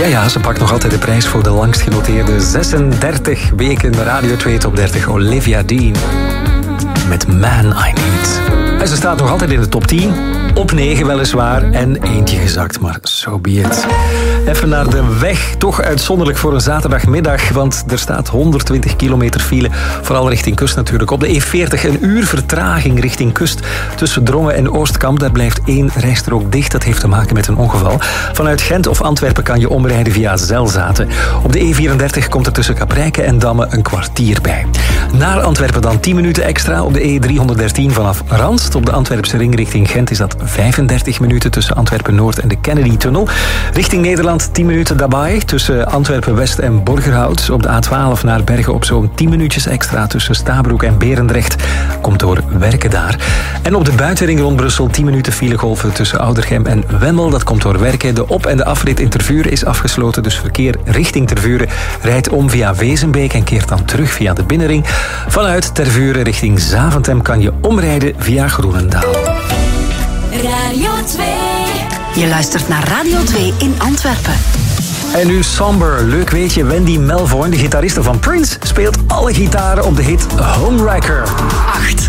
Ja, ze pakt nog altijd de prijs voor de langst genoteerde 36 weken Radio 2 Top 30. Olivia Dean met Man I Need. En ze staat nog altijd in de top 10. Op 9 weliswaar en eentje gezakt, maar so be it. Even naar de weg, toch uitzonderlijk voor een zaterdagmiddag, want er staat 120 kilometer file, vooral richting kust natuurlijk. Op de E40 een uur vertraging richting kust tussen Drongen en Oostkamp. Daar blijft 1 rijstrook dicht, dat heeft te maken met een ongeval. Vanuit Gent of Antwerpen kan je omrijden via Zelzaten. Op de E34 komt er tussen Kaprijke en Damme een kwartier bij. Naar Antwerpen dan 10 minuten extra op de E313 vanaf Ranst. Op de Antwerpse ring richting Gent is dat 35 minuten tussen Antwerpen-Noord en de Kennedy-tunnel. Richting Nederland 10 minuten daarbij tussen Antwerpen-West en Borgerhout. Op de A12 naar Bergen op zo'n 10 minuutjes extra tussen Stabroek en Berendrecht. Komt door werken daar. En op de buitenring rond Brussel 10 minuten filegolven tussen Oudergem en Wemmel. Dat komt door werken. De op- en de afrit in Tervuren is afgesloten. Dus verkeer richting Tervuren rijdt om via Wezenbeek en keert dan terug via de binnenring. Vanuit Tervuren richting Zaventem kan je omrijden via Groenendaal. Radio 2. Je luistert naar Radio 2 in Antwerpen. En nu Somber. Leuk weetje, Wendy Melvoin, de gitariste van Prince, speelt alle gitaren op de hit Homewrecker. 8.